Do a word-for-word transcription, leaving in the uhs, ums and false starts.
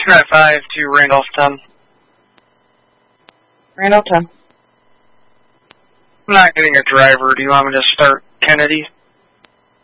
Sky five to Randolph ten. Randolph ten. I'm not getting a driver. Do you want me to start Kennedy?